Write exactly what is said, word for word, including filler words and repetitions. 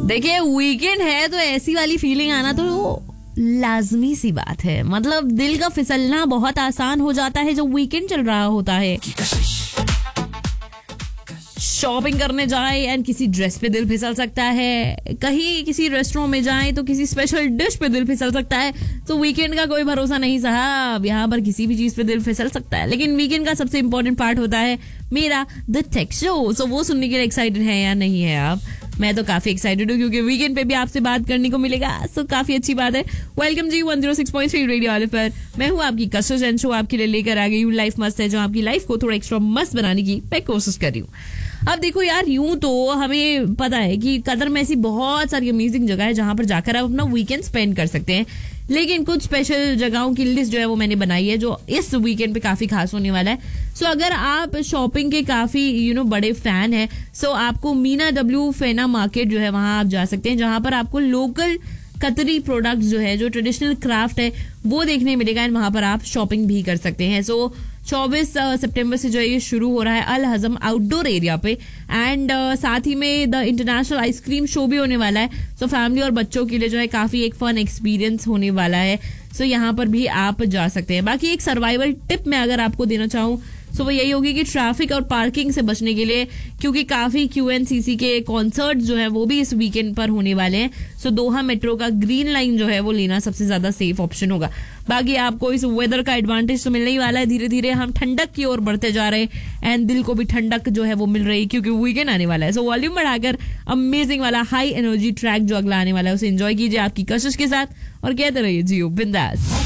देखिए वीकेंड है तो ऐसी वाली फीलिंग आना तो लाजमी सी बात है. मतलब दिल का फिसलना बहुत आसान हो जाता है जब वीकेंड चल रहा होता है. शॉपिंग करने जाए एंड किसी ड्रेस पे दिल फिसल सकता है, कहीं किसी रेस्टोरेंट में जाए तो किसी स्पेशल डिश पे दिल फिसल सकता है. तो वीकेंड का कोई भरोसा नहीं साहब, यहाँ पर किसी भी चीज पे दिल फिसल सकता है. लेकिन वीकेंड का सबसे इंपॉर्टेंट पार्ट होता है मेरा द टेक शो. सो वो सुनने के लिए एक्साइटेड है या नहीं है आप? मैं तो काफी एक्साइटेड हूँ क्योंकि वीकेंड पे भी आपसे बात करने को मिलेगा. सो काफी अच्छी बात है. वेलकम जी one zero six point three radio वाले पर. मैं हूँ आपकी कशिश एंड शो आपके लिए लेकर आ गई हूँ लाइफ मस्त है, जो आपकी लाइफ को थोड़ा एक्स्ट्रा मस्त बनाने की मैं कोशिश कर रही हूँ. अब देखो यार, यूं तो हमें पता है कि कतर में ऐसी बहुत सारी अमेजिंग जगह है जहां पर जाकर आप अपना वीकेंड स्पेंड कर सकते हैं. लेकिन कुछ स्पेशल जगहों की लिस्ट जो है वो मैंने बनाई है जो इस वीकेंड पे काफी खास होने वाला है. सो so, अगर आप शॉपिंग के काफी यू नो बड़े फैन हैं, सो so, आपको मीना डब्ल्यू फेना मार्केट जो है वहां आप जा सकते हैं, जहां पर आपको लोकल कतरी प्रोडक्ट्स जो है, जो ट्रेडिशनल क्राफ्ट है, वो देखने मिलेगा एंड वहां पर आप शॉपिंग भी कर सकते हैं. सो so, चौबीस सितंबर से जो है ये शुरू हो रहा है अल हजम आउटडोर एरिया पे. एंड uh, साथ ही में द इंटरनेशनल आइसक्रीम शो भी होने वाला है. सो so, फैमिली और बच्चों के लिए जो है काफी एक फन एक्सपीरियंस होने वाला है. सो so, यहाँ पर भी आप जा सकते हैं. बाकी एक सर्वाइवल टिप मैं अगर आपको देना चाहूँ सो वो यही होगी कि ट्रैफिक और पार्किंग से बचने के लिए, क्योंकि काफी क्यू एन सी सी के कॉन्सर्ट जो है वो भी इस वीकेंड पर होने वाले हैं. सो दोहा मेट्रो का ग्रीन लाइन जो है वो लेना सबसे ज्यादा सेफ ऑप्शन होगा. बाकी आपको इस वेदर का एडवांटेज तो मिलने ही वाला है. धीरे धीरे हम ठंडक की ओर बढ़ते जा रहे हैं एंड दिल को भी ठंडक जो है वो मिल रही है क्योंकि वीकेंड आने वाला है. सो वॉल्यूम बढ़ाकर अमेजिंग वाला हाई एनर्जी ट्रैक जो अगला आने वाला है उसे एंजॉय कीजिए आपकी कशिश के साथ और कहते रहिए जियो बिंदास.